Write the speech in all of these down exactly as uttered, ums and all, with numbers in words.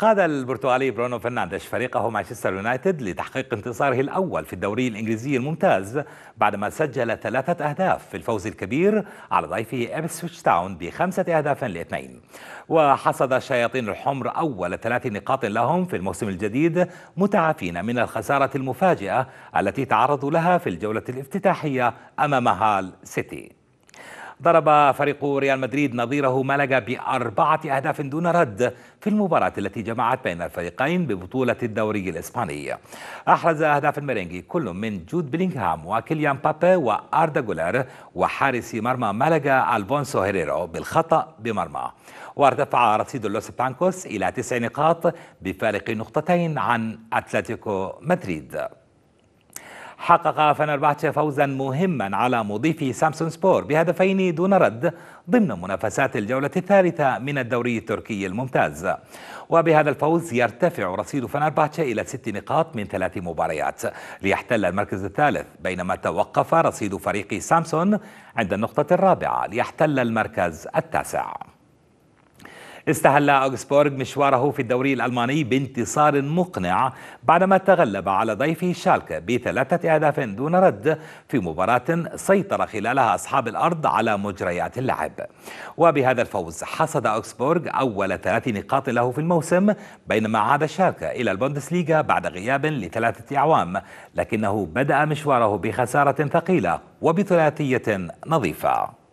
قاد البرتغالي برونو فرنانديش فريقه مانشستر يونايتد لتحقيق انتصاره الأول في الدوري الإنجليزي الممتاز بعدما سجل ثلاثة أهداف في الفوز الكبير على ضيفه إبسويتش تاون بخمسة أهداف لاثنين. وحصد الشياطين الحمر أول ثلاث نقاط لهم في الموسم الجديد متعافين من الخسارة المفاجئة التي تعرضوا لها في الجولة الافتتاحية أمام هال سيتي. ضرب فريق ريال مدريد نظيره مالاغا بأربعة أهداف دون رد في المباراة التي جمعت بين الفريقين ببطولة الدوري الإسباني. أحرز أهداف الميرينغي كل من جود بيلينغهام وكيليان بابي وآردا جولر وحارس مرمى مالاغا ألفونسو هيريرو بالخطأ بمرمى. وارتفع رصيد لوس بلانكوس إلى تسع نقاط بفارق نقطتين عن أتلتيكو مدريد. حقق فنرباحتشي فوزا مهما على مضيف سامسون سبور بهدفين دون رد ضمن منافسات الجولة الثالثة من الدوري التركي الممتاز. وبهذا الفوز يرتفع رصيد فنرباحتشي إلى ست نقاط من ثلاث مباريات ليحتل المركز الثالث، بينما توقف رصيد فريق سامسون عند النقطة الرابعة ليحتل المركز التاسع. استهل أوغسبورغ مشواره في الدوري الألماني بانتصار مقنع بعدما تغلب على ضيفه شالكة بثلاثة أهداف دون رد في مباراة سيطر خلالها أصحاب الأرض على مجريات اللعب. وبهذا الفوز حصد أوغسبورغ أول ثلاث نقاط له في الموسم، بينما عاد شالكة إلى البوندسليغا بعد غياب لثلاثة أعوام، لكنه بدأ مشواره بخسارة ثقيلة وبثلاثية نظيفة.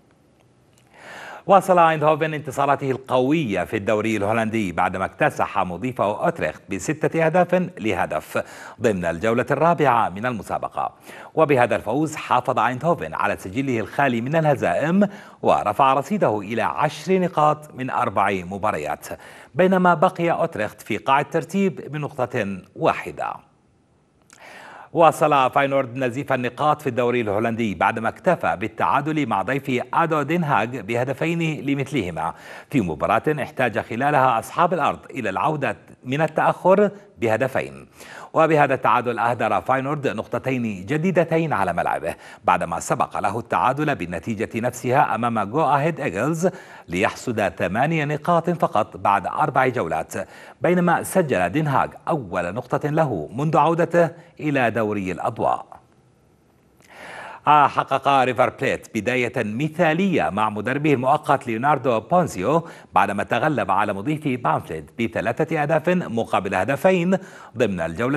واصل ايندهوفن انتصاراته القوية في الدوري الهولندي بعدما اكتسح مضيفه أوتريخت بستة أهداف لهدف ضمن الجولة الرابعة من المسابقة. وبهذا الفوز حافظ ايندهوفن على سجله الخالي من الهزائم ورفع رصيده إلى عشر نقاط من أربع مباريات، بينما بقي أوتريخت في قاع الترتيب بنقطة واحدة. واصل فاينورد نزيف النقاط في الدوري الهولندي بعدما اكتفى بالتعادل مع ضيفه آدو دين هاغ بهدفين لمثلهما في مباراة احتاج خلالها أصحاب الأرض إلى العودة من التأخر بهدفين. وبهذا التعادل أهدر فاينورد نقطتين جديدتين على ملعبه بعدما سبق له التعادل بالنتيجة نفسها أمام جو أهيد إيجلز ليحصد ثمانية نقاط فقط بعد أربع جولات، بينما سجل دين هاغ أول نقطة له منذ عودته إلى دوري الأضواء. حقق ريفر بليت بداية مثالية مع مدربه المؤقت ليوناردو بونزيو بعدما تغلب على مضيفه بامفليد بثلاثة أهداف مقابل هدفين ضمن الجولة